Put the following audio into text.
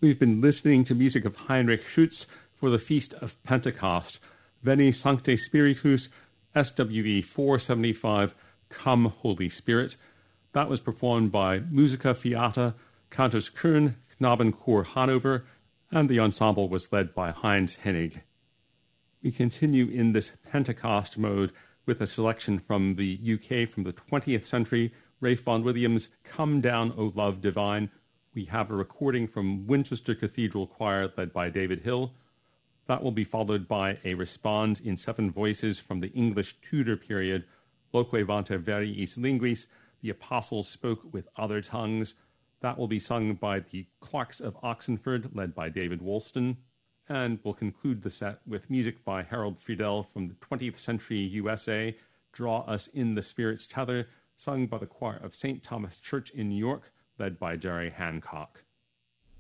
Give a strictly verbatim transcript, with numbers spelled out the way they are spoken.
We've been listening to music of Heinrich Schütz for the Feast of Pentecost, Veni Sancte Spiritus, S W V four seventy-five, Come Holy Spirit. That was performed by Musica Fiata, Cantus Köln, Knabenchor Hanover, and the ensemble was led by Heinz Hennig. We continue in this Pentecost mode with a selection from the U K from the twentieth century, Ralph Vaughan Williams' Come Down, O Love Divine. We have a recording from Winchester Cathedral Choir led by David Hill. That will be followed by a response in seven voices from the English Tudor period, Loque Vanta Veriis Linguis, The Apostles Spoke with Other Tongues. That will be sung by the Clarks of Oxenford, led by David Woolston. And we'll conclude the set with music by Harold Friedel from the twentieth century U S A, Draw Us in the Spirit's Tether, sung by the choir of Saint Thomas Church in New York, led by Jerry Hancock.